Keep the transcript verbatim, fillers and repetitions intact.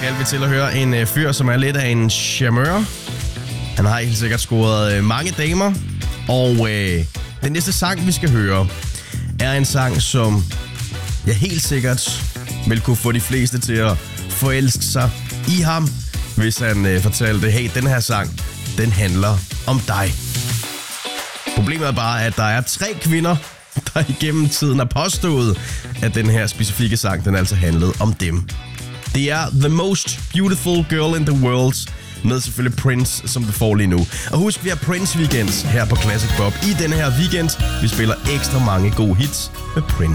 skal vi til at høre en øh, fyr, som er lidt af en charmeur. Han har helt sikkert scoret øh, mange damer. Og øh, den næste sang, vi skal høre, er en sang, som jeg helt sikkert vil kunne få de fleste til at forelske sig i ham, hvis han øh, fortalte, hey, den her sang, den handler om dig. Problemet er bare, at der er tre kvinder, der igennem tiden har påstået, at den her specifikke sang, den altså handlede om dem. Det er The Most Beautiful Girl in the World, med selvfølgelig Prince, som du får lige nu. Og husk, vi har Prince Weekends her på Classic Pop i denne her weekend. Vi spiller ekstra mange gode hits med Prince.